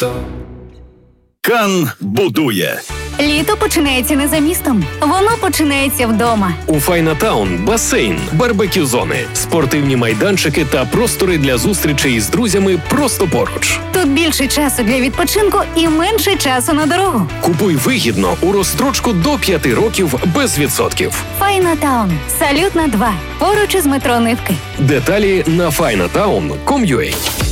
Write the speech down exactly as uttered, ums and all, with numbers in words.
Кан будує. Літо починається не за містом, воно починається вдома. У Файнатаун басейн, барбекю-зони, спортивні майданчики та простори для зустрічей з друзями просто поруч. Тут більше часу для відпочинку і менше часу на дорогу. Купуй вигідно у розстрочку до п'яти років без відсотків. Файнатаун. Салют на два. Поруч із метро Нивки. Деталі на файнатаун крапка ком крапка ю а.